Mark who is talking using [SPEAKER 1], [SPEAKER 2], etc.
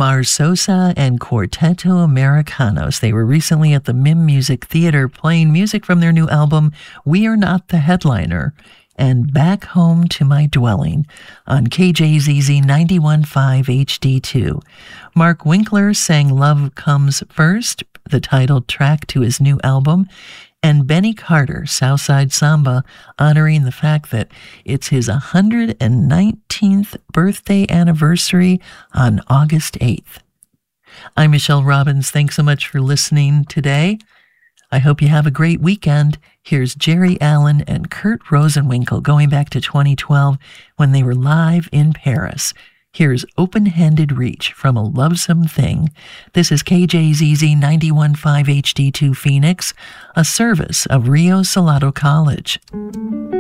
[SPEAKER 1] Omar Sosa and Quarteto Americanos. They were recently at the MIM Music Theater playing music from their new album, We Are Not the Headliner, and Back Home to My Dwelling on KJZZ 91.5 HD2. Mark Winkler sang Love Comes First, the titled track to his new album, and Benny Carter, Southside Samba, honoring the fact that it's his 119th birthday anniversary on August 8th. I'm Michelle Robbins. Thanks so much for listening today. I hope you have a great weekend. Here's Jerry Allen and Kurt Rosenwinkel going back to 2012 when they were live in Paris. Here's Open-Handed Reach from A Lovesome Thing. This is KJZZ 91.5 HD2 Phoenix, a service of Rio Salado College.